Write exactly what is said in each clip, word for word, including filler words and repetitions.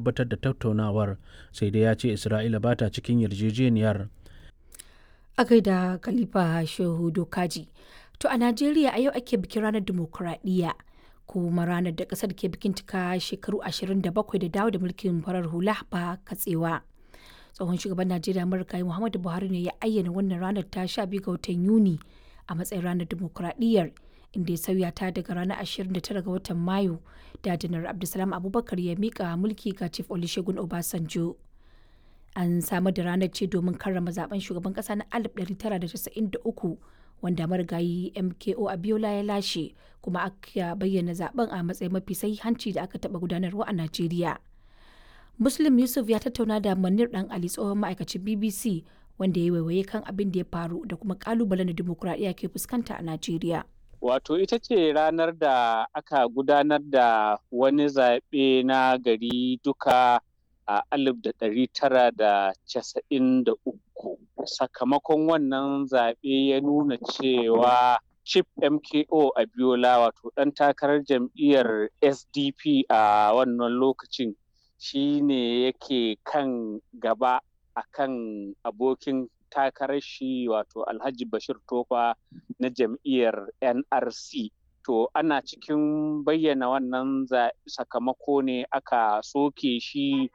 tabbatar da tattaunawar, sai dai ya ce Isra'ila ba ta cikin yarjejeniyar. A gaida Khalifa Shehu Dokaji. To a Najeriya a yau ake bikin ranar dimokuraɗiyya, kuma ranar da ƙasar ke bikin cika shekaru ashirin da bakwai da dawo da mulkin farar hula ba katsewa. Tsohon shugaban Najeriya marigayi Muhammadu Buhari ne ya ayyana wannan ranar ta sha biyu ga watan Yuni a matsayin ranar dimokuraɗiyyar, inda ya sauya ta daga ranar ashirin da tara ga watan Mayu da Janar Abdulsalam Abubakar ya miƙa mulki ga Chief Olusegun Obasanjo. An samar da ranar ce domin karrama zaben shugaban ƙasa na alif ɗari tara da casa'in da uku wanda marigayi M K O Abiola ya lashe, kuma aka bayyana zaben a matsayin mafi sahihanci da aka taɓa gudanarwa a Najeriya. Muslim Yusuf ya tattauna da Manir Dan Ali, tsohon ma'aikacin B B C, wanda ya waiwaye kan abin da ya faru da kuma kalubalen da dimokuraɗiyya ke fuskanta a Najeriya. Wato ita ce ranar da aka gudanar da wani zaɓe na gari duka a alif da ɗari tara da casa'in da uku. Sakamakon wannan zaɓe ya nuna cewa Chief M K O Abiola, wato ɗan takarar jam'iyyar S D P a wannan lokacin, shi ne yake kan gaba a kan abokin takarar shi, wato Alhaji Bashir Tofa na jam'iyyar N R C. To ana cikin bayyana wannan sakamako ne aka soke shi,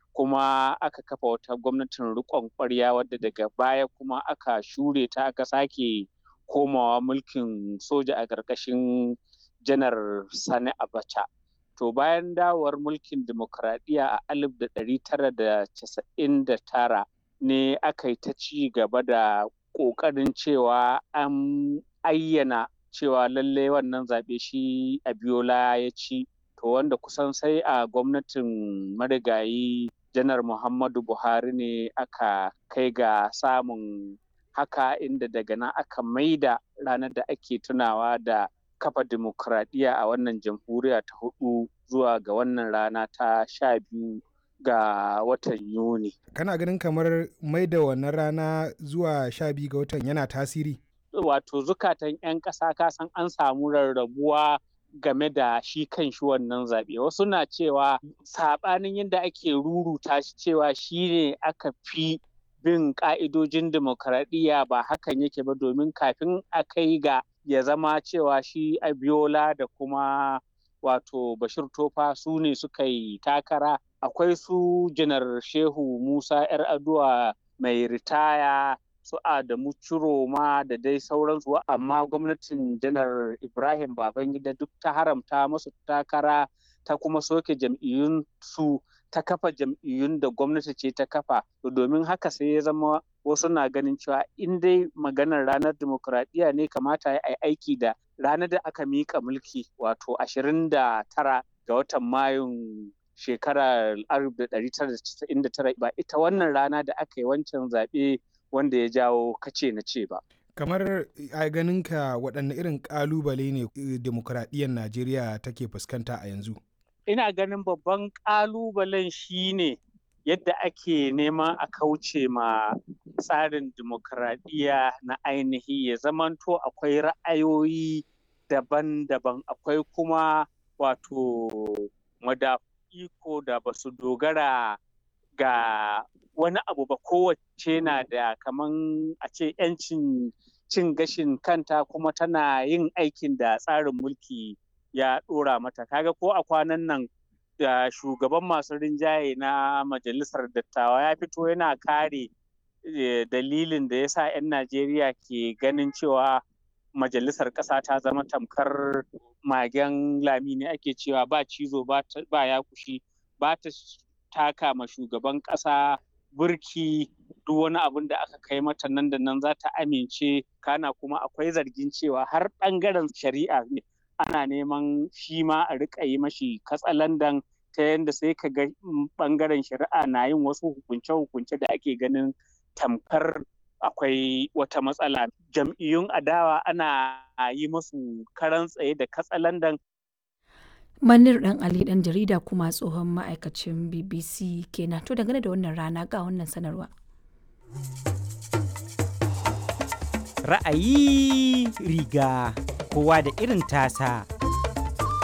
kuma aka kafa wata gwamnatin riƙon ƙwarya wadda daga baya kuma aka shure ta aka sake komawa mulkin soja a ƙarƙashin Janar Sani Abacha. To bayan dawowar mulkin dimokuraɗiyya a alif da ɗari tara da casa'in da tara ne aka yi ta ci gaba da ƙoƙarin cewa an ayyana cewa lallai wannan zaɓe shi Abiola ya ci. To wanda kusan sai a gwamnatin marigayi Janar Muhammadu Buhari ne aka kai ga samun haka, inda daga nan aka maida ranar da ake tunawa da kafa dimokuraɗiyya a wannan jamhuriya ta hudu zuwa ga wannan rana ta sha biyu ga watan Yuni. Kana ganin kamar maida wannan rana zuwa sha biyu ga watan yana tasiri? Wato zukatan 'yan ƙasa kasan an samu rarrabuwa game da shi kan shi wannan zaɓe. Wasu na cewa saɓanin yadda ake ruruta shi cewa shi ne aka fi bin ƙa'idojin dimokuraɗiyya, ba hakan yake ba, domin kafin a kai ga ya zama cewa shi Abiola da kuma wato Bashir Tofa su ne suka yi takara. Akwai su Janar Shehu Musa 'yar Aduwa mai ritaya, su Adamu Ciroma da dai sauransu, amma gwamnatin Janar Ibrahim Babangida duk ta haramta masu takara, ta kuma soke jam'iyyun su, ta kafa jam'iyyun da gwamnati ce ta kafa. Domin haka sai ya zama wasu na ganin cewa in dai maganar ranar dimokuraɗiyya ne, kamata ya yi aiki da ranar da aka miƙa mulki, wato ashirin da tara ga watan Mayun shekarar alif da ɗari tara da casa'in da tara, ba ita wannan rana da aka yi wancan zaɓe wanda ya jawo kace na ce ba. Kamar a ganinka waɗanne irin ƙalubale ne dimokuraɗiyyar Najeriya take fuskanta a yanzu? Ina ganin babban ƙalubalen shi ne yadda ake neman a kauce ma tsarin dimokuraɗiyya na ainihi, ya zamanto akwai ra'ayoyi daban-daban, akwai kuma wato madafu iko da ba su dogara ga wani abu ba, kowace na da kaman a ce 'yancin cin gashin kanta, kuma tana yin aikin da tsarin mulki ya ɗora mata. Kaga ko a kwanan nan da shugaban masu rinjaye na majalisar dattawa ya fito yana kare dalilin da ya sa 'yan Najeriya ke ganin cewa majalisar ƙasa ta zama tamkar magen lami ne ake cewa, ba cizo ba ya kushi, ba ta taka ma shugaban ƙasa burki, duk wani abin da aka kai mata nan da nan za ta amince. Kana kuma akwai zargin cewa har ɓangaren shari'a ne ana neman shi ma a riƙa yi mashi katsalandan, ta yadda sai ka ga ɓangaren shari'a na yin wasu hukunce-hukunce da ake ganin tamkar akwai wata matsala. Jam'iyyun adawa ana yi musu karan tsaye da katsalandan. Manir Dan Ali, ɗan jarida kuma tsohon ma'aikacin B B C kenan. To dangane da wannan rana ga wannan sanarwa. Ra'ayi riga kowa da irin tasa.